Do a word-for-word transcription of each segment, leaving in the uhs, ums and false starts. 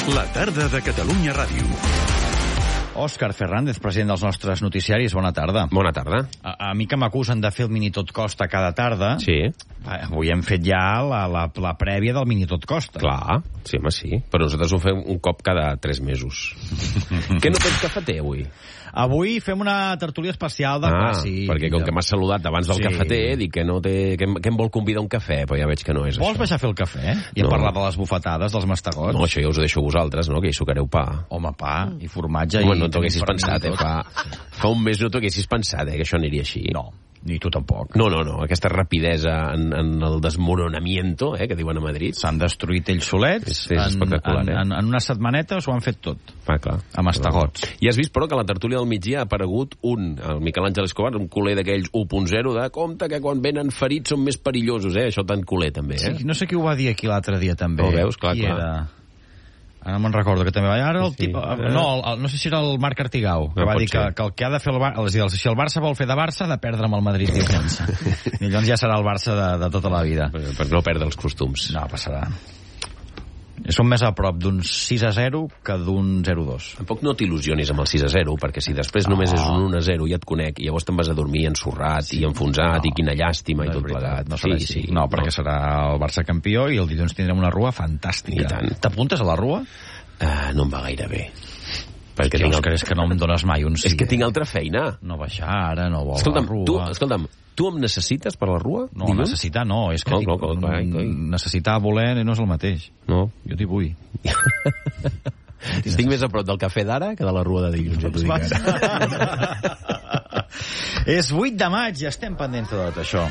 La tarda de Catalunya Ràdio. Òscar Fernández, president dels nostres noticiaris, bona tarda. Bona tarda. A, a mi que m'acusen de fer el Mini Tot Costa cada tarda, Sí. avui hem fet ja la, la, la prèvia del Mini Tot Costa. Clar, sí, home, sí. Però nosaltres ho fem un cop cada tres mesos. Què no tens cafeter, avui? Avui fem una tertúlia especial de Ah, clàssic. perquè com que m'has saludat abans del Sí. cafeter, dic que no té... Que, em- que em vol convidar a un cafè, però ja veig que no és Vols això. baixar a fer el cafè? I No. no. parlar de les bufetades, dels mastegots? No, això ja us ho deixo a vosaltres, no?, que hi sucareu pa. Home, pa i formatge. Home, i no t'ho haguessis per pensat, eh? tot. Fa, fa un mes no t'ho haguessis pensat, eh, que això aniria així. No, ni tu tampoc. No, no, no. Aquesta rapidesa en, en el desmoronamiento, eh, que diuen a Madrid. S'han destruït ells solets. És- és espectacular, en, eh? en, en una setmaneta s'ho han fet tot. Ah, clar. A mastegots. I has vist, però, que a la tertúlia del migdia ha aparegut un, el Miquel Àngel Escobar, un culer d'aquells u punt zero de compte que quan venen ferits són més perillosos, eh? Això tan culer, també, eh? Sí, no sé qui ho va dir aquí l'altre dia, també. Ho veus? Clar, qui clar. Era? Ara no me'n recordo que també va dir. Ara el Sí, tip... sí. No, el, el, no sé si era el Marc Artigau, que No, va pot dir que, ser. que el que ha de fer el Barça... És a dir, si el Barça vol fer de Barça, ha de perdre amb el Madrid dilluns. Dilluns ja serà el Barça de, de tota la vida. Per, per no perdre els costums. No, passarà. Som més a prop d'un sis a zero que d'un zero a dos. Tampoc no t'il·lusionis amb el sis a zero, perquè si després No. només és un un a zero ja et conec, i llavors te'n vas a dormir ensorrat sí. i enfonsat, No. i quina llàstima No i és tot veritat, plegat. no serà sí, així. sí. No, perquè serà el Barça campió i el dilluns tindrem una rua fantàstica. I tant. T'apuntes a la rua? Uh, no em va gaire bé. Perquè tinc Òscar, és que no em dones mai un sí. És que tinc altra feina. No baixar ara, no vol Escolta'm, la rua. tu, escolta'm, tu em necessites per la rua? No, Dilluns? necessitar no, és que No, dic, no, no, clar, clar. necessitar voler no és el mateix. No. Jo t'hi vull. Estic més a prop del cafè d'ara que de la rua de dilluns. Ja t'ho dic ara. És vuit de maig i estem pendents de tot això.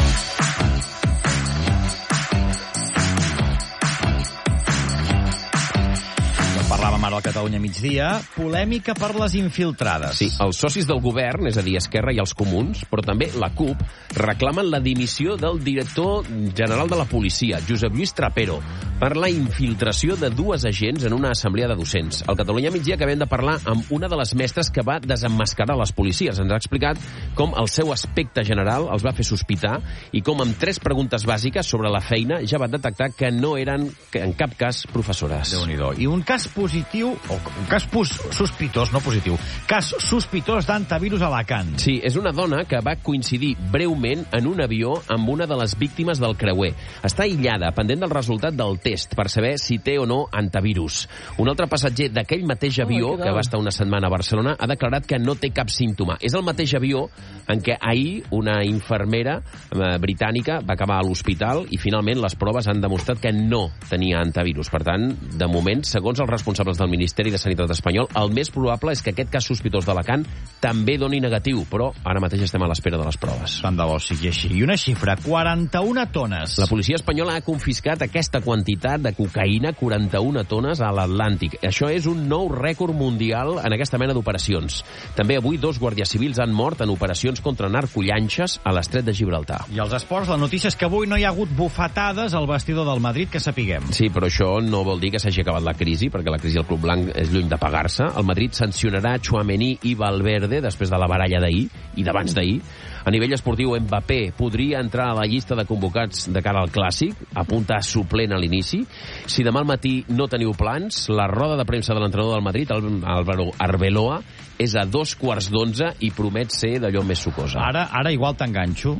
Parlàvem ara al Catalunya migdia, polèmica per les infiltrades. Sí, els socis del govern, és a dir, Esquerra i els comuns, però també la CUP, reclamen la dimissió del director general de la policia, Josep Lluís Trapero, per la infiltració de dues agents en una assemblea de docents. Al Catalunya migdia acabem de parlar amb una de les mestres que va desemmascarar les policies. Ens ha explicat com el seu aspecte general els va fer sospitar i com amb tres preguntes bàsiques sobre la feina ja va detectar que no eren, que en cap cas, professores. Déu-n'hi-do. I un cas positiu, o un cas pos, sospitós, no positiu, cas sospitós d'antivirus a Alacant. Sí, és una dona que va coincidir breument en un avió amb una de les víctimes del creuer. Està aïllada, pendent del resultat del test, per saber si té o no antivirus. Un altre passatger d'aquell mateix avió, que va estar una setmana a Barcelona, ha declarat que no té cap símptoma. És el mateix avió en què ahir una infermera eh, britànica va acabar a l'hospital i finalment les proves han demostrat que no tenia antivirus. Per tant, de moment, segons els responsables del Ministeri de Sanitat espanyol, el més probable és que aquest cas sospitós d'Alacant també doni negatiu, però ara mateix estem a l'espera de les proves. Tant de bo sigui així. I una xifra, quaranta-una tones. La policia espanyola ha confiscat aquesta quantitat de cocaïna, quaranta-una tones, a l'Atlàntic. Això és un nou rècord mundial en aquesta mena d'operacions. També avui dos guàrdies civils han mort en operacions contra narcollanxes a l'estret de Gibraltar. I als esports, la notícia és que avui no hi ha hagut bufetades al vestidor del Madrid, que sapiguem. Sí, però això no vol dir que s'hagi acabat la crisi, perquè la crisi al Club Blanc és lluny de pagar-se. El Madrid sancionarà Tchouaméni i Valverde després de la baralla d'ahir i d'abans d'ahir. A nivell esportiu, Mbappé podria entrar a la llista de convocats de cara al Clàssic, apunta suplent a l'inici. Si demà al matí no teniu plans, la roda de premsa de l'entrenador del Madrid, Álvaro Arbeloa, és a dos quarts d'onze i promet ser d'allò més sucosa. Ara, ara igual t'enganxo.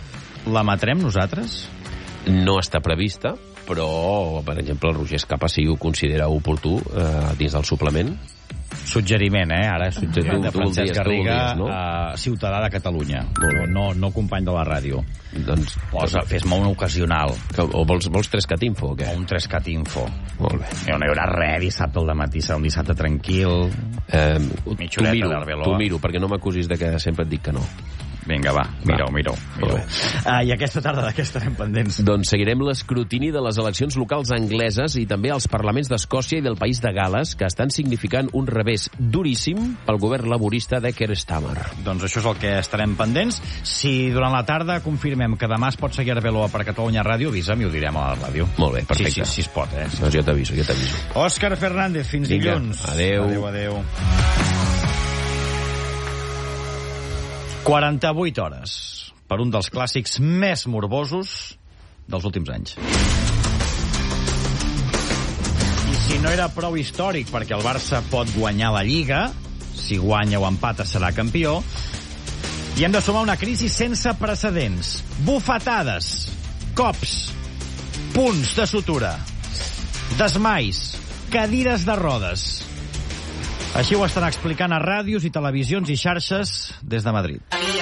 La matrem nosaltres? No està prevista, però, per exemple, el Roger Escapa, si ho considera oportú, eh, dins del suplement. Suggeriment, eh? Ara, suggeriment de Tu- tu Francesc voldries, tu Garriga, voldries, no? eh, ciutadà de Catalunya. Molt bé. No, no company de la ràdio. Doncs, Posa, fes-me un ocasional. que, o vols, vols tres cat info o què? O un tres cat info. Molt bé. No, no hi haurà res dissabte al matí, serà un dissabte tranquil. Eh, t'ho Mitja horeta miro, d'Arbeloa. t'ho miro, perquè no m'acusis de que sempre et dic que no. Vinga, va, mira-ho, mira-ho. Molt mira bé. ah, I aquesta tarda de què estarem pendents? Doncs seguirem l'escrutini de les eleccions locals angleses i també els parlaments d'Escòcia i del País de Gales, que estan significant un revés duríssim pel govern laborista de Keir Starmer. Doncs això és el que estarem pendents. Si durant la tarda confirmem que demà es pot seguir Arbeloa per Catalunya Ràdio, avisa'm i ho direm a la ràdio. Molt bé, perfecte. Sí, sí, sí es pot, eh? Doncs jo t'aviso, jo t'aviso. Òscar Fernández, fins Vinga, dilluns. adéu. Adéu, adéu. quaranta-vuit hores per un dels clàssics més morbosos dels últims anys. I si no no era prou històric perquè el Barça pot guanyar la Lliga, si guanya o empata serà campió, i hem de sumar una crisi sense precedents. Bufetades, cops, punts de sutura, desmais, cadires de rodes. Així ho estan explicant a ràdios i televisions i xarxes des de Madrid.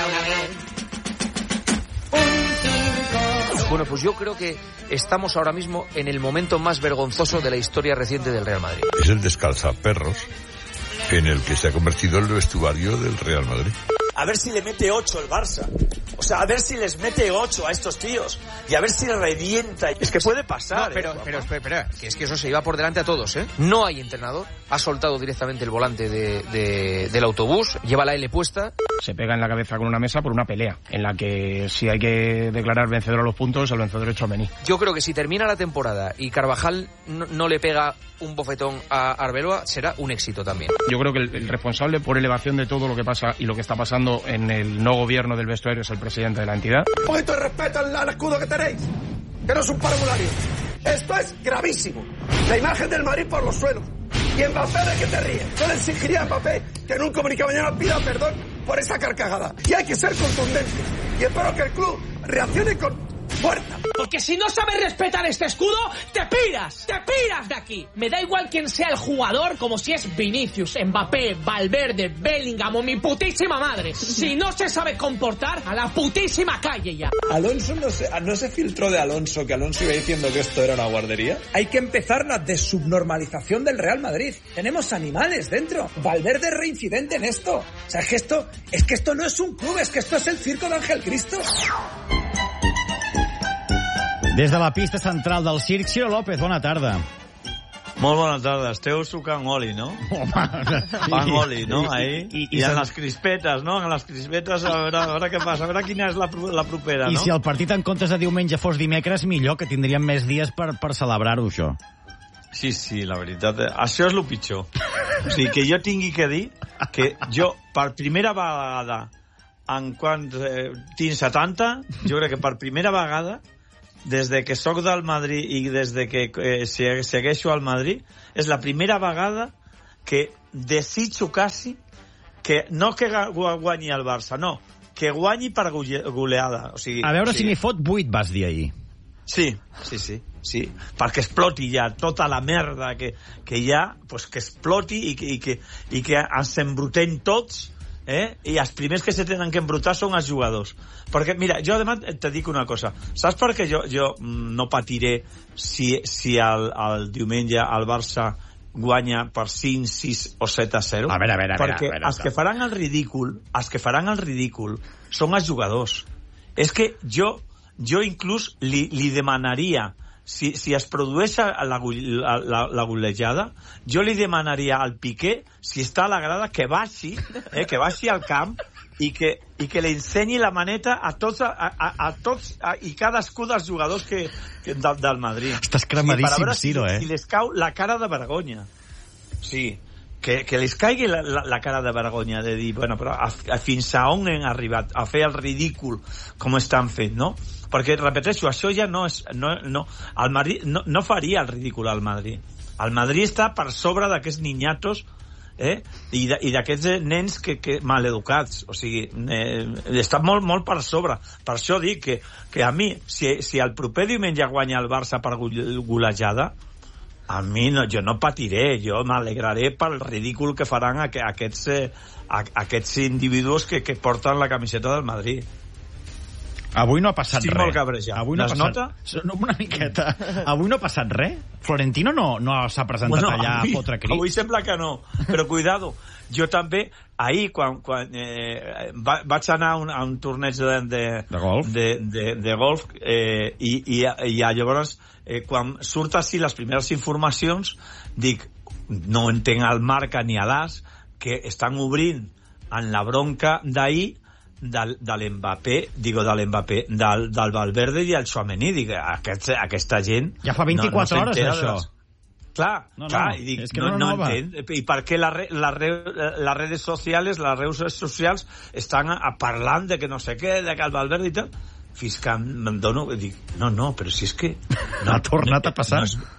Bueno, pues yo creo que estamos ahora mismo en el momento más vergonzoso de la historia reciente del Real Madrid. Es el descalzaperros en el que se ha convertido el vestuario del Real Madrid. A ver si le mete ocho el Barça. O sea, a ver si les mete ocho a estos tíos. Y a ver si revienta. Es que puede pasar. No, pero, eh, pero, espera, espera, que es que eso se iba por delante a todos, ¿eh? No hay entrenador. Ha soltado directamente el volante de, de, del autobús. Lleva la L puesta. Se pega en la cabeza con una mesa por una pelea, en la que si hay que declarar vencedor a los puntos, el vencedor es Tchouaméni. Yo creo que si termina la temporada y Carvajal no, no le pega un bofetón a Arbeloa, será un éxito también. Yo creo que el, el responsable por elevación de todo lo que pasa y lo que está pasando en el no gobierno del vestuario es el presidente de la entidad. Un poquito de respeto al, al escudo que tenéis, que no es un parvulario. Esto es gravísimo. La imagen del Madrid por los suelos. Y Mbappé, ¿de qué te ríes? Yo le exigiría a Mbappé que en un comunicado mañana pida perdón por esa carcajada. Y hay que ser contundente. Y espero que el club reaccione con fuerza. Porque si no sabes respetar este escudo, te piras, te piras de aquí. Me da igual quién sea el jugador, como si es Vinicius, Mbappé, Valverde, Bellingham o mi putísima madre. Si no se sabe comportar, a la putísima calle ya. Alonso no se, no se filtró de Alonso, que Alonso iba diciendo que esto era una guardería. Hay que empezar la desubnormalización del Real Madrid. Tenemos animales dentro. Valverde es reincidente en esto. O sea, es que esto, es que esto no es un club, es que esto es el circo de Ángel Cristo. Des de la pista central del circ, Ciro López, bona tarda. Molt bona tarda. Esteu sucant oli, no? Home, Fan oli, no? Ahí. I, i, I, i en se... les crispetes, no? En les crispetes, a veure, a veure què passa, a veure quina és la, la propera, I no? si el partit en comptes de diumenge fos dimecres, millor, que tindríem més dies per, per celebrar-ho, això. Sí, sí, la veritat. Això és el pitjor. O sigui, que jo tingui que dir que jo, per primera vegada, en quan eh, tinc setanta, jo crec que per primera vegada, des de que sóc del Madrid i des de que eh, segueixo al Madrid, és la primera vegada que desitjo quasi que no que guanyi el Barça, no, que guanyi per goleada. O sigui, a veure o sigui, si n'hi fot vuit, vas dir ahir. Sí, sí, sí, sí, perquè exploti ja tota la merda que, que hi ha, pues que exploti i que, i que, i que ens embrutem tots, eh? I els primers que se tenen que embrutar són els jugadors. Perquè, mira, jo además te dic una cosa, saps per què jo, jo no patiré si, si el, el diumenge el Barça guanya per cinc, sis o set a zero? A veure, a veure, a veure. Perquè a veure, els que faran el ridícul, els que faran el ridícul són els jugadors. És que jo jo inclús li, li demanaria, si, si es produeix la, la, la, la golejada, jo li demanaria al Piqué, si està a la grada, que baixi, eh, que baixi al camp i que, i que li ensenyi la maneta a tots, a, a, a tots a, i cadascú dels jugadors que, que, del, del Madrid. Estàs cremadíssim, si, Ciro, eh? Si les cau la cara de vergonya. Sí. Que, que les caigui la, la, la cara de vergonya de dir, bueno, però a, a, fins a on hem arribat a fer el ridícul com estan fent, no? Perquè, repeteixo, això ja no és... No, no, el Madrid no, no faria el ridícul al Madrid. El Madrid està per sobre d'aquests niñatos, eh? I d'aquests nens que, que maleducats. O sigui, eh, està molt, molt per sobre. Per això dic que, que a mi, si, si el proper diumenge guanya el Barça per golejada, a mi no, jo no patiré, jo m'alegraré pel ridícul que faran aqu aquests, eh, aquests individus que, que porten la camiseta del Madrid. Avui no ha passat Estic res. molt cabrejat. Avui no es ha passat... nota? Una miqueta. Avui no ha passat res? Florentino no, no s'ha presentat bueno, allà avui, a fotre crits? Avui sembla que no, però cuidado. Jo també, ahir, quan, quan eh, va, vaig anar a un, a un torneig de, de, de golf, de, de, de golf eh, i, i, i llavors, eh, quan surt així les primeres informacions, dic, no entenc el Marca ni a l'As, que estan obrint en la bronca d'ahir del, de l'Mbappé, digo de l'Mbappé, del, del Valverde i el Tchouaméni. Dic, aquest, aquesta gent... Ja fa vint-i-quatre no, no hores, això. Les... Clar, no, clar, no, i dic, és que no, no, no entenc. I per què les la, la, la redes socials, les redes socials estan a, a parlant de que no sé què, de que el Valverde i tal, fins que em dono, dic, no, no, però si és que... No, ha tornat a passar. No és,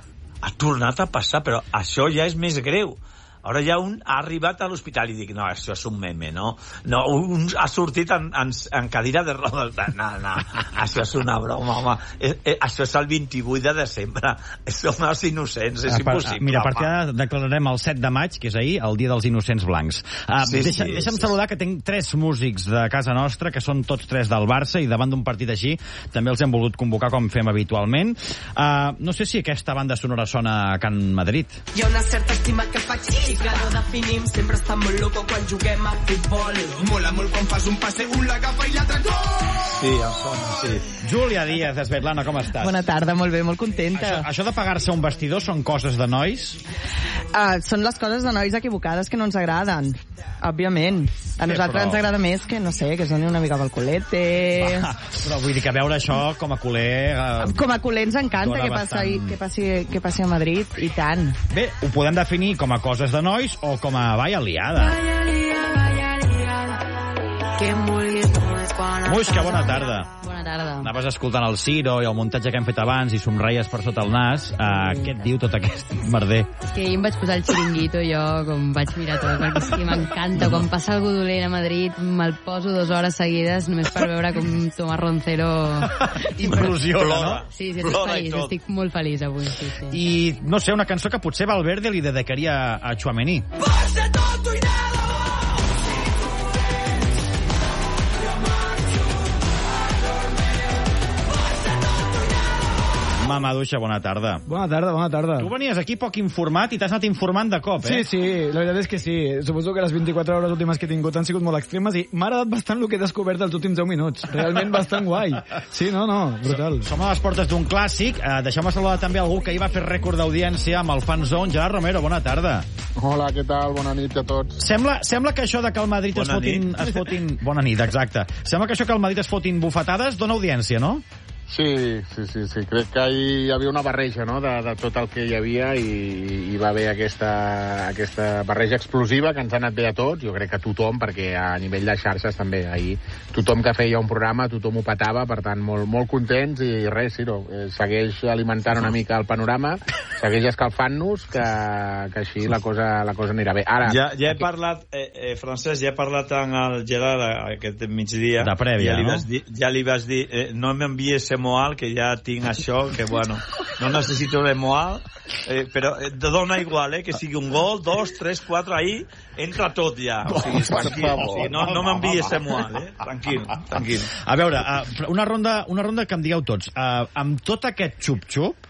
ha tornat a passar, però això ja és més greu. Ara ja un ha arribat a l'hospital i dic, no, això és un meme, no? No, un ha sortit en, en, en cadira de rodes. No, no, això és una broma, home. Eh, eh, això és el vint-i-vuit de desembre. Som els innocents, és ah, per, impossible. Mira, perquè declararem el set de maig, que és ahir, el dia dels innocents blancs. Uh, sí, deixa, sí, deixa'm sí, saludar que tinc tres músics de casa nostra, que són tots tres del Barça, i davant d'un partit així també els hem volgut convocar com fem habitualment. Uh, no sé si aquesta banda sonora sona a Can Madrid. Hi ha una certa estima que faig i que no definim, sempre està molt loco quan juguem a futbol. Mola molt quan fas un passe, un l'agafa i l'altre gol! Sí, em sona, sí. Júlia Díaz, Svetlana, com estàs? Bona tarda, molt bé, molt contenta. Això, això de pagar-se un vestidor són coses de nois? Uh, són les coses de nois equivocades que no ens agraden, òbviament. A nosaltres però... ens agrada més que, no sé, que es doni una mica pel culete... Va, però vull dir que veure això com a culer... Uh, com a culer ens encanta que passi, que, passi, que passi a Madrid, i tant. Bé, ho podem definir com a coses de nois o com a vaya liada. Vaya liada, vaya liada, que vulguis no és quan... Muixca, bona tarda. Bona tarda. Anaves escoltant el Ciro i el muntatge que hem fet abans i somreies per sota el nas. Uh, què et diu tot aquest merder? És que ahir em vaig posar el xiringuito i jo com vaig mirar tot, perquè és que m'encanta. Quan passa algú dolent a Madrid me'l poso dues hores seguides només per veure com Tomàs Roncero... Implosiona, no? Sí, sí, estic feliç, estic molt feliç avui. Sí, sí. I, no sé, una cançó que potser Valverde li dedicaria a Tchouaméni. Passa tot i nada! Mamaduixa, bona tarda. Bona tarda, bona tarda. Tu venies aquí poc informat i t'has anat informant de cop, eh? Sí, sí, la veritat és que sí. Suposo que les vint-i-quatre hores últimes que he tingut han sigut molt extremes i m'ha agradat bastant el que he descobert els últims deu minuts. Realment bastant guai. Sí, no, no, brutal. Som a les portes d'un clàssic. Eh, Deixeu-me saludar també algú que ahir va fer rècord d'audiència amb el Fan Zone. Gerard Romero, bona tarda. Hola, què tal? Bona nit a tots. Sembla, sembla que això de que el Madrid bona es fotin, es fotin... Bona nit, exacte. Sembla que això que el Madrid es fotin bufetades dona audiència, no? Sí, sí, sí, sí. Crec que hi havia una barreja, no?, de, de tot el que hi havia i hi va haver aquesta, aquesta barreja explosiva que ens ha anat bé a tots, jo crec que a tothom, perquè a nivell de xarxes també, ahir tothom que feia un programa, tothom ho petava, per tant, molt, molt contents i res, sí, no, segueix alimentant una mica el panorama, segueix escalfant-nos, que, que així la cosa, la cosa anirà bé. Ara, ja, ja he aquí... parlat, eh, eh, Francesc, ja he parlat amb el Gerard aquest migdia. De prèvia, ja li no? Vas dir, ja li vas dir, eh, no m'envies Moal, que ja tinc això, que bueno, no necessito de Moal, eh, però eh, dona igual, eh, que sigui un gol, dos, tres, quatre, ahí entra tot ja, o sigui, tranquil, o sigui, no, no m'envies Moal, eh, tranquil, tranquil. A veure, uh, una, ronda, una ronda que em digueu tots, uh, amb tot aquest xup-xup,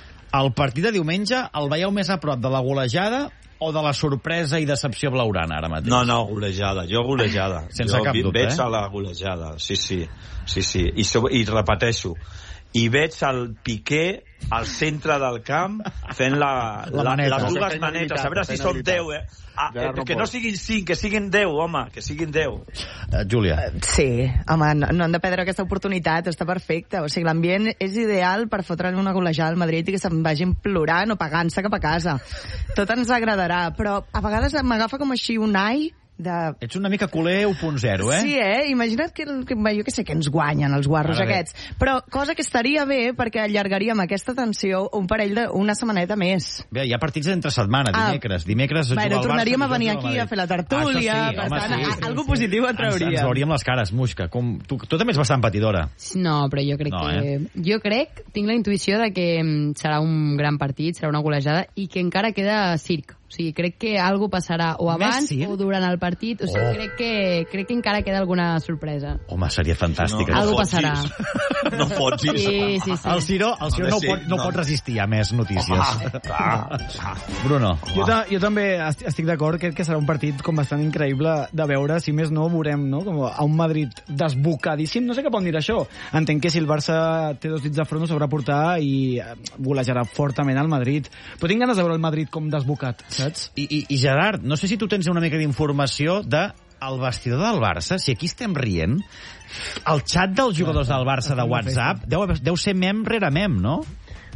el partit de diumenge el veieu més a prop de la golejada o de la sorpresa i decepció blaurana ara mateix? No, no, golejada, jo golejada. Sense jo cap dubte, veig eh? a la golejada, sí, sí, sí, sí. I, i repeteixo, i veig el Piqué al centre del camp fent la, la, la les dues manetes, a veure si són deu, eh? Ah, eh, que no siguin cinc, que siguin deu, home, que siguin deu. Uh, Júlia. Uh, sí, home, no, no han de perdre aquesta oportunitat, està perfecte. O sigui, l'ambient és ideal per fotre'n una golejada al Madrid i que se'n vagin plorant o pagant-se cap a casa. Tot ens agradarà, però a vegades m'agafa com així un ai de... Ets una mica culer u punt zero, eh? Sí, eh? Imagina't que, que jo què sé, que ens guanyen els guarros Ara aquests. Bé. Però cosa que estaria bé perquè allargaríem aquesta tensió un parell de... una setmaneta més. Bé, hi ha partits entre setmana, dimecres. Ah, dimecres bueno, tornaríem Barça, a venir aquí a fer la tertúlia, ah, sí, per home, tant, sí, sí, algo sí. positiu en trauríem. Ens, ens veuríem les cares, Muixca. Com, tu, tu també ets bastant patidora. No, però jo crec no, que... Eh? Jo crec, tinc la intuïció de que serà un gran partit, serà una golejada, i que encara queda circ. O sigui, crec que algo passarà o abans Messi? o durant el partit. O sigui, oh. crec, que, crec que encara queda alguna sorpresa. Home, seria fantàstic. No, no algo passarà. No pots dir. Sí, sí, sí. El Ciro, el Ciro no, sí, pot, no, no pot resistir a més notícies. Ah, ah, ah. Bruno. Jo, ta, jo també estic d'acord, crec que serà un partit com bastant increïble de veure, si més no, veurem, no? Com a un Madrid desbocadíssim. No sé què pot dir això. Entenc que si el Barça té dos dits de front ho sabrà portar i golejarà fortament al Madrid. Però tinc ganes de veure el Madrid com desbocat. I, i, I Gerard, no sé si tu tens una mica d'informació de el vestidor del Barça, si aquí estem rient, el xat dels jugadors del Barça de WhatsApp deu, deu ser mem rere mem, no?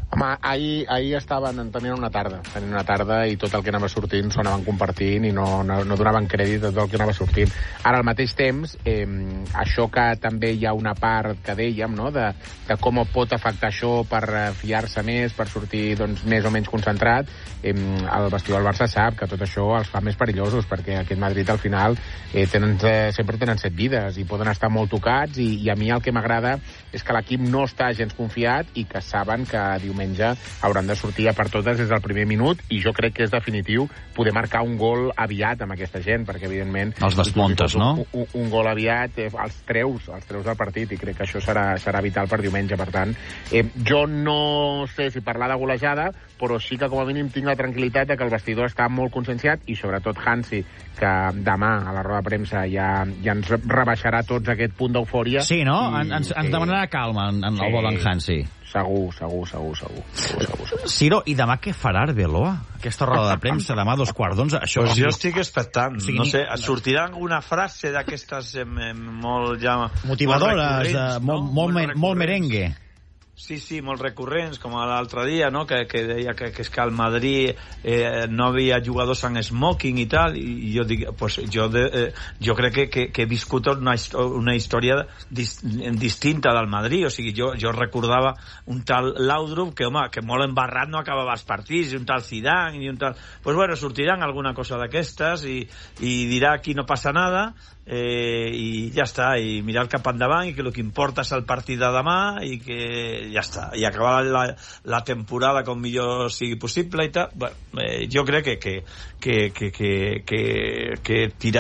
Home, ahir, ahir estaven tenint una tarda, tenint una tarda i tot el que anava sortint s'ho anaven compartint i no, no, no donaven crèdit a tot el que anava sortint. Ara, al mateix temps, eh, això que també hi ha una part que dèiem, no?, de, de com pot afectar això per fiar-se més, per sortir doncs, més o menys concentrat, eh, el vestidor del Barça sap que tot això els fa més perillosos, perquè aquest Madrid al final eh, tenen, eh, sempre tenen set vides i poden estar molt tocats i, i a mi el que m'agrada és que l'equip no està gens confiat i que saben que diumenge hauran de sortir a per totes des del primer minut i jo crec que és definitiu poder marcar un gol aviat amb aquesta gent, perquè evidentment... Els desmuntes, no? Un, un, un gol aviat, eh, els treus, els treus del partit i crec que això serà, serà vital per diumenge, per tant. Eh, jo no sé si parlar de golejada, però sí que com a mínim tinc la tranquil·litat de que el vestidor està molt conscienciat i sobretot Hansi, que demà a la roda de premsa ja, ja ens rebaixarà tots aquest punt d'eufòria. Sí, no? I, ens, ens demanarà calma en, en sí, el vol en Hansi. Segur, segur, segur, segur. segur, segur, segur. Ciro, i demà què farà Arbeloa? Aquesta roda de premsa, demà a dos quarts d'onze. Això pues jo jo estic expectant. Sí, no sé, sortirà alguna frase d'aquestes eh, molt ja... motivadores, molt, uh, molt, no? molt, molt, molt merengue. Sí, sí, molt recurrents, com l'altre dia, no?, que, que deia que, que és que al Madrid eh, no havia jugadors en smoking i tal, i jo dic, pues, jo, de, eh, jo crec que, que, que he viscut una, una història dis, distinta del Madrid, o sigui, jo, jo recordava un tal Laudrup que, home, que molt embarrat no acabava els partits, i un tal Zidane, i un tal... Pues bueno, sortiran alguna cosa d'aquestes, i, i dirà aquí no passa nada, eh, i ja està, i mirar cap endavant, i que el que importa és el partit de demà, i que ja està, i acabar la, la temporada com millor sigui possible i tal. Bueno, eh, jo crec que, que, que, que, que, que, que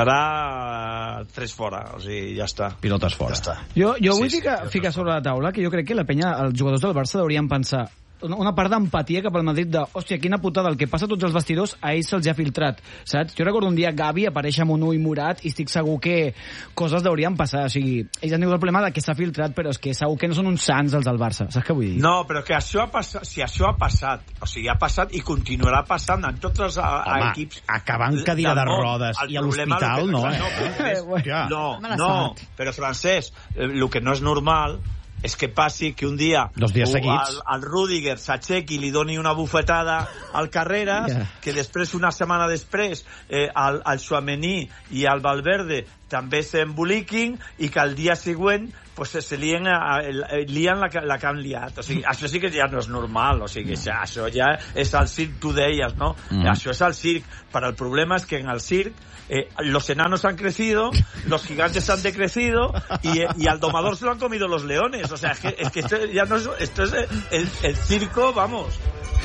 tirarà tres fora, o sigui, ja està. Pilotes fora. Ja està. Jo, jo sí, vull sí, ficar, sí, ficar sobre la taula que jo crec que la penya, els jugadors del Barça haurien pensar una part d'empatia cap al Madrid de, hòstia, quina putada, el que passa a tots els vestidors a ells se'ls ha filtrat, saps? Jo recordo un dia Gavi aparèixer amb un ull morat i estic segur que coses deurien passar, o sigui, ells han tingut el problema de que s'ha filtrat, però és que segur que no són uns sants els del Barça, saps què vull dir? No, però que això ha passat, si això ha passat, o sigui, ha passat i continuarà passant en tots els a, Home, equips... acabant cadira de rodes i a l'hospital, no, eh? No, no, no, però Francesc, el que no és normal és que passi que un dia Dos dies seguits. el, el Rüdiger s'aixequi i li doni una bufetada al Carreras, yeah. que després, una setmana després, eh, el, el Tchouaméni i el Valverde també s'emboliquin i que el dia següent pues, se lien, eh, lien la, la que han liat. O sigui, això sí que ja no és normal, o sigui, ja, això ja és el circ, tu deies, no? Mm. Això és el circ, però el problema és que en el circ eh, los enanos han crecido, los gigantes han decrecido y, y al domador se lo han comido los leones. O sea, es que, es que esto ya no es, esto es el, el circo, vamos.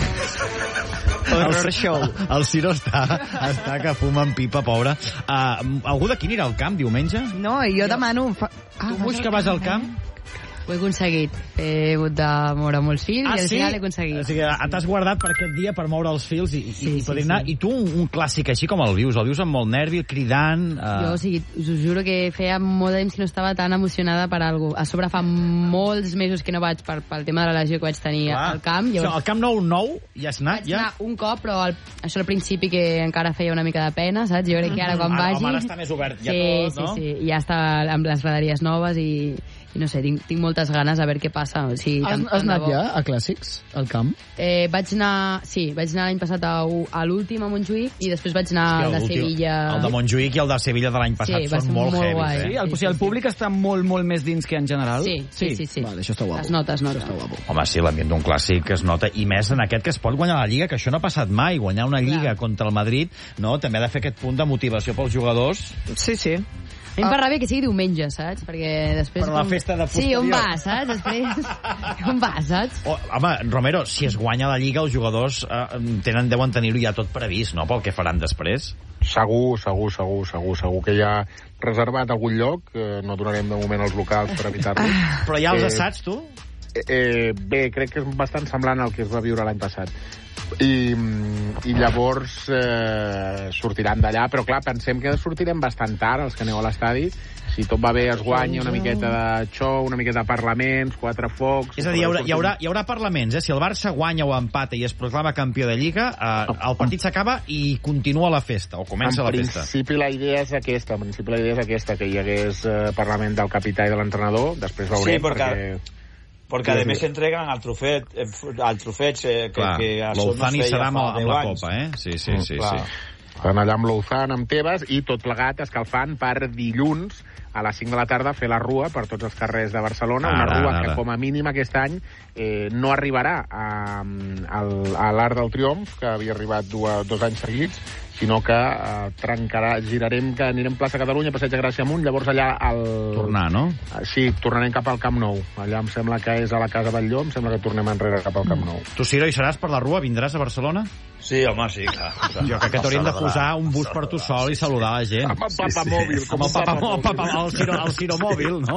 El, show. El Ciro està, està que fuma en pipa, pobre. Uh, algú d'aquí anirà al camp diumenge? No, jo demano... Fa... Ah, tu Muix, que vas al camp? Ho he aconseguit. He hagut de moure molts fils ah, i al sí? final l'he aconseguit. O sigui, t'has guardat per aquest dia per moure els fils i, sí, i, i poder sí, anar. Sí. I tu, un, un clàssic així com el vius? El vius amb molt nervi, cridant... Uh... Jo, o sigui, us ho juro que feia molt de temps que no estava tan emocionada per alguna cosa. A sobre fa molts mesos que no vaig per, pel tema de la lesió que vaig tenir Clar. al camp. Llavors... O sigui, al Camp Nou nou ja has anat? Vaig ja? anar un cop, però al, això al principi que encara feia una mica de pena, saps? Jo crec que ara quan ara, vagi... Ara està més obert ja sí, tot, no? Sí, sí, sí. Ja està amb les graderies noves i... i no sé, tinc, tinc moltes ganes a veure què passa. O sigui, has, tant, has anat bo. ja a Clàssics, al camp? Eh, vaig anar, sí, vaig anar l'any passat a, a l'últim a Montjuïc i després vaig anar al de Sevilla. El de Montjuïc i el de Sevilla de l'any passat sí, són molt, molt heavies. Guai. Eh? Sí, el, sí, sí, sí, el públic sí. està molt, molt més dins que en general? Sí, sí, sí. sí. Vale, això està guapo. Es nota, es nota. Està guapo. Home, sí, l'ambient d'un clàssic es nota, i més en aquest que es pot guanyar la Lliga, que això no ha passat mai, guanyar una Lliga Clar. contra el Madrid, no? També ha de fer aquest punt de motivació pels jugadors. Sí, sí. A mi em fa ràbia que sigui diumenge, saps? Perquè després... Per la festa de posterior. Sí, on vas, saps? Després... on vas, saps? Oh, home, Romero, si es guanya la Lliga, els jugadors eh, tenen, deuen tenir-ho ja tot previst, no?, pel que faran després. Segur, segur, segur, segur, segur que hi ha reservat algun lloc, eh, no donarem de moment els locals per evitar-lo. Però hi ha els eh, assaigs, tu? Eh, eh, bé, crec que és bastant semblant al que es va viure l'any passat. I, i llavors eh, sortiran d'allà, però clar, pensem que sortirem bastant tard els que aneu a l'estadi. Si tot va bé es guanya una miqueta de show, una miqueta de parlaments, quatre focs... És a dir, hi haurà, hi haurà, hi haurà parlaments, eh? Si el Barça guanya o empata i es proclama campió de Lliga, eh, el partit s'acaba i continua la festa, o comença en la festa. En principi la idea és aquesta, en principi la idea és aquesta, que hi hagués eh, parlament del capità i de l'entrenador, després veurem, sí, perquè... perquè... Porque además sí. entregan al trofet, al trofet eh, que, que l'Ouzani serà amb, amb la copa, eh? Sí, sí, sí. Mm, sí. Van allà amb l'Ouzan, amb Tebas, i tot plegat escalfant per dilluns a les cinc de la tarda fer la rua per tots els carrers de Barcelona, ara, una rua ara. que com a mínim aquest any eh, no arribarà a, a, a l'Arc del Triomf, que havia arribat dos, dos anys seguits, sinó que eh, trencarà, girarem, que anirem plaça Catalunya, Passeig de Gràcia amunt, llavors allà al... Tornar, no? Sí, tornarem cap al Camp Nou. Allà em sembla que és a la Casa Batlló, em sembla que tornem enrere cap al Camp Nou. Tu, Ciro, hi seràs per la rua? Vindràs a Barcelona? Sí, home, sí, clar. Jo crec que t'hauríem de posar un bus per tu sol i saludar la gent. Amb el papamòbil. Sí, sí. Amb el papamòbil, el Ciro, el Ciro mòbil, no?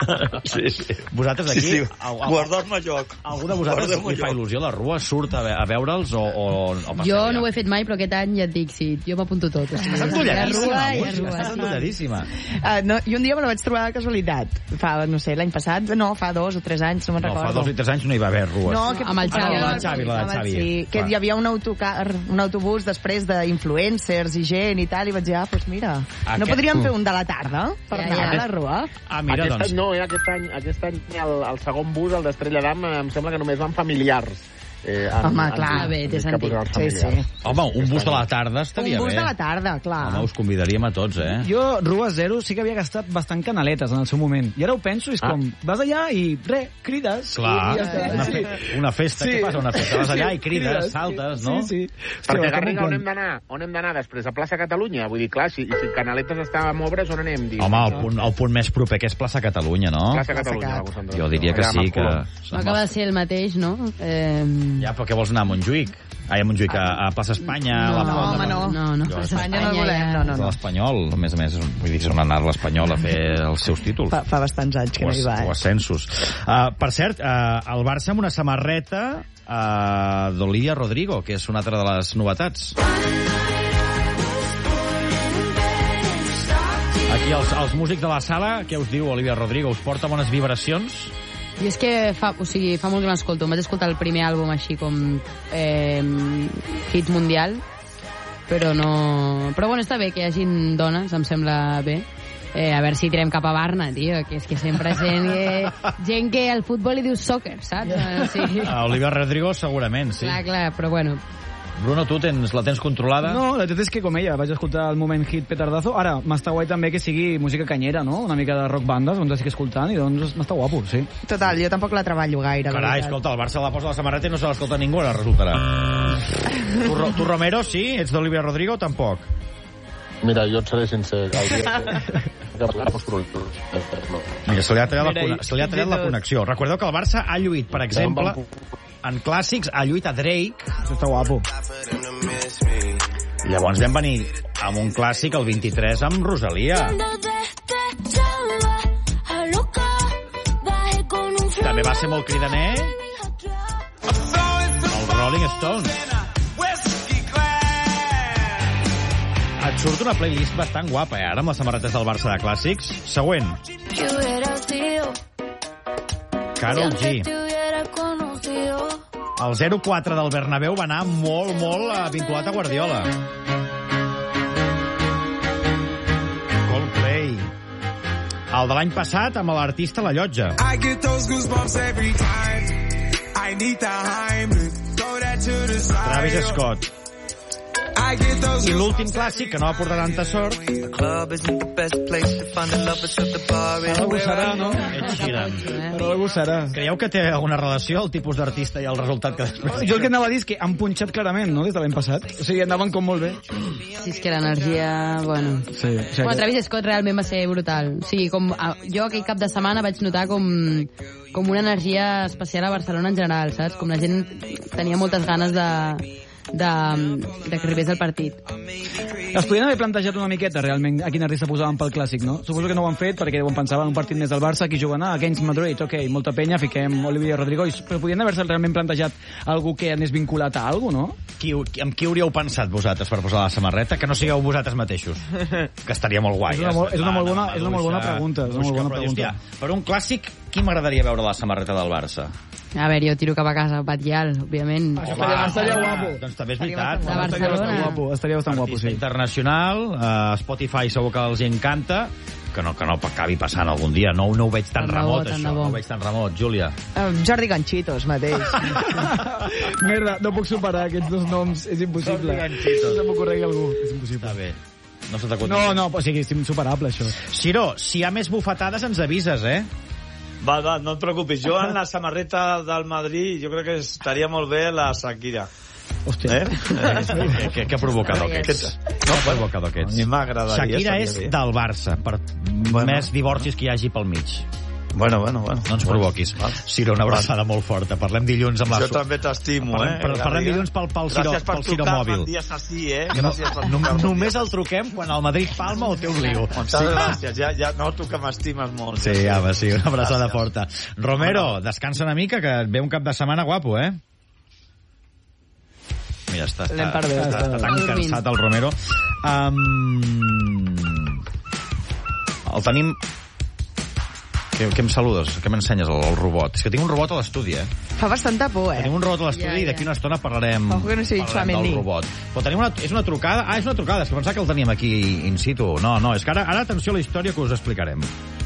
Sí, sí. Vosaltres aquí... Sí, sí. Guardar-me lloc. Algú de vosaltres li fa il·lusió a la rua? Surt a, ve a veure'ls o, o, o jo no ho he fet mai, però aquest any ja et dic, sí, jo m'apunto tot. O sigui, estàs entolladíssima, estàs entolladíssima. Uh, no, I un dia me la vaig trobar de casualitat. Fa, no sé, l'any passat, no, fa dos o tres anys, no me'n no, recordo. Fa dos o tres anys no hi va haver rues. No, que, amb el Xavi. Ah, la de Xavi, la de Xavi. Sí, que hi havia un autocar, un autobús després d'influencers i gent i tal, i vaig dir, ah, doncs mira, Aquest... no podríem fer un de la tarda per ja, anar ja. a la rua? Ah, mira, aquest doncs... any no, eh? Aquest any, aquest any el, el segon bus, el d'Estrella d'Am, em sembla que només van familiars. Eh, en, Home, en, clar, en, bé, té sentit. Sí, sí. Home, un bus de la tarda estaria bé. Un bus de la tarda, clar. Home, us convidaríem a tots, eh? Jo, Rua Zero, sí que havia gastat bastant canaletes en el seu moment. I ara ho penso, és ah. com, vas allà i, re, crides. Clar, i ja està. una, fe una festa, sí. Què passa? Una festa, vas allà i crides, crides saltes, no? Sí, sí. Perquè, Garriga, on hem d'anar? On hem d'anar després? A plaça Catalunya? Vull dir, clar, si, si canaletes estava amb obres, on anem? Dic? Home, el punt, el punt més proper que és plaça Catalunya, no? Plaça Catalunya. Jo diria que sí, que... No acaba de ser el mateix, no? Eh... Ja, però què vols anar a Montjuïc? Ai, a Montjuïc, a, a plaça Espanya... No, a la no, home, no. No, no, a Espanya no volem, no, no. no. L'Espanyol, a més a més, vull dir, és on anar l'Espanyol a fer els seus títols. Fa, fa bastants anys que no hi va, eh? O ascensos. Uh, per cert, uh, el Barça amb una samarreta uh, d'Olivia Rodrigo, que és una altra de les novetats. Aquí els, els músics de la sala, què us diu Olivia Rodrigo? Us porta bones vibracions? I és que fa, o sigui, fa molt que no escolto. Em vaig escoltar el primer àlbum així com eh, hit mundial, però no... Però bueno, està bé que hi hagin dones, em sembla bé. Eh, a veure si tirem cap a Barna, tio, que és que sempre gent que, gent que al futbol li diu soccer, saps? Eh, sí. A Olivia Rodrigo segurament, sí. Clar, clar, però bueno... Bruno, tu tens, la tens controlada? No, la veritat és que com ella, vaig escoltar el moment hit petardazo. Ara, m'està guai també que sigui música canyera, no? Una mica de rock bandes, doncs estic escoltant, i doncs m'està guapo, sí. Total, jo tampoc la treballo gaire. Carai, escolta, el Barça la posa a la samarreta i no se l'escolta ningú, ara resultarà. tu, tu, Romero, sí? Ets d'Olivia Rodrigo o tampoc? Mira, jo et seré sincer. El dia Mira, se li ha tallat, la, se li ha tallat la connexió. Recordeu que el Barça ha lluit, per exemple, en clàssics, ha lluit a Drake. Això està guapo. Llavors vam venir amb un clàssic, el vint-i-tres, amb Rosalia. També va ser molt cridaner el Rolling Stones. Et surt una playlist bastant guapa, eh, ara, amb les samarretes del Barça de clàssics. Següent. Karol G. El zero quatre del Bernabéu va anar molt, molt vinculat a Guardiola. Coldplay. El de l'any passat, amb l'artista La Llotja. Travis Scott. I l'últim clàssic, que no va portar tanta sort... Algú serà, no? Ed Sheeran. Algú serà. Creieu que té alguna relació el tipus d'artista i el resultat que després... Jo el que anava a dir és que han punxat clarament, no?, des de l'any passat. O sigui, anaven com molt bé. Sí, és que l'energia... Bueno... Sí, o sigui, bueno, Travis Scott realment va ser brutal. O sigui, com, jo aquell cap de setmana vaig notar com, com una energia especial a Barcelona en general, saps? Com la gent tenia moltes ganes de... De, de que arribés el partit. Es podien haver plantejat una miqueta realment a quin artista posaven pel clàssic, no? Suposo que no ho han fet perquè ho pensaven un partit més del Barça, qui juguen a Against Madrid, ok, molta penya, fiquem Olivia Rodrigo, però podien haver-se realment plantejat algú que anés vinculat a algú, no? Qui, amb qui hauríeu pensat vosaltres per posar la samarreta? Que no sigueu vosaltres mateixos. Que estaria molt guai. És una, molt, és una, molt, bona, és una molt bona pregunta. És una molt bona pregunta. Hòstia, per un clàssic, qui m'agradaria veure la samarreta del Barça? A veure, jo tiro cap a casa, Batllal, òbviament. Home, estaria, estaria guapo. Doncs també és veritat. De Barcelona. Estaria bastant guapo, estaria bastant guapo, sí. Internacional, uh, Spotify segur que els encanta. que no, que no acabi passant algun dia. No, no ho veig tan Tant de bo, remot, tant això. de bo. No ho veig tan remot. Júlia. Uh, Jordi Ganchitos, mateix. Merda, no puc superar aquests dos noms, és impossible. Jordi Ganchitos. No se m'ocorregui algú, és impossible. Està bé. No se t'acut. No, no, o sigui, és insuperable, això. Ciro, si hi ha més bufetades ens avises, eh? Va, va, no et preocupis. Jo en la samarreta del Madrid jo crec que estaria molt bé la Shakira. Hòstia. Eh? Què, què, què ha provocat aquests? No, ha provocat aquests. A mi m'agradaria. Shakira és estaria bé. del Barça, per Bueno. més divorcis que hi hagi pel mig. Bueno, bueno, bueno. No ens provoquis. Ciro, una abraçada molt forta. Parlem dilluns amb la... Jo també t'estimo, eh? Parlem, parlem dilluns pel, pel Ciro, Gràcies per pel Ciro trucar-me mòbil. en dies així, eh? No, Gràcies per no, trucar-me. només el truquem quan el Madrid palma o té un lío. Moltes gràcies. Ja, ja noto que m'estimes molt. Sí, ja, va, sí, una abraçada forta. Romero, descansa una mica, que et ve un cap de setmana guapo, eh? Mira, està, està, L'hem perdut. està, està tan Dormint. cansat el Romero. Um, el tenim... Què, què em saludes? Què m'ensenyes, el, el robot? És que tinc un robot a l'estudi, eh? Fa bastanta por, eh? Tenim un robot a l'estudi Ja, i ja. d'aquí una estona parlarem, Ojo que no sigui parlarem Chouameni. del robot. Però tenim una, és una trucada... Ah, és una trucada, és que pensava que el teníem aquí in situ. No, no, és que ara, ara atenció a la història que us explicarem.